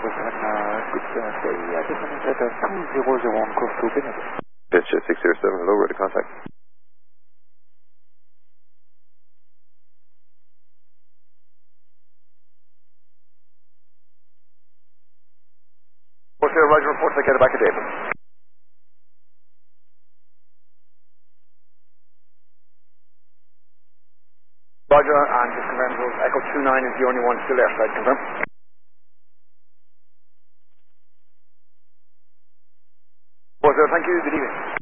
good day. Descending at 2001 course to Benedict. Pitch 607, hello, ready contact. Roger, report to get it back to David. Roger, and just confirm those Echo 29 is the only one still airside, confirm. Roger, thank you, good evening.